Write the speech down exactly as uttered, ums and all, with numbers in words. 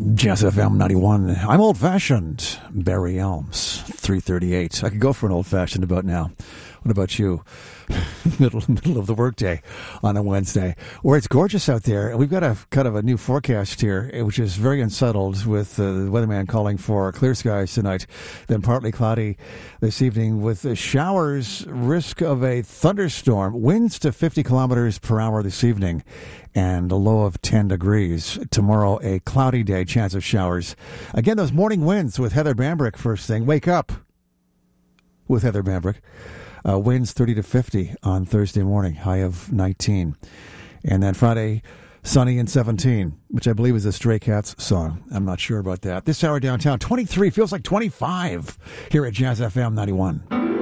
Jazz F M ninety-one. I'm old-fashioned. Barry Elms, three thirty-eight. I could go for an old-fashioned about now. What about you? middle middle of the workday on a Wednesday, where it's gorgeous out there. And we've got a kind of a new forecast here, which is very unsettled, with uh, the weatherman calling for clear skies tonight, then partly cloudy this evening with uh, showers, risk of a thunderstorm, winds to fifty kilometers per hour this evening, and a low of ten degrees. Tomorrow, a cloudy day, chance of showers. Again, those morning winds with Heather Bambrick first thing. Wake up with Heather Bambrick. Uh, winds thirty to fifty on Thursday morning, high of nineteen. And then Friday, sunny and seventeen, which I believe is a Stray Cats song. I'm not sure about that. This hour downtown, twenty-three, feels like twenty-five here at Jazz F M ninety-one.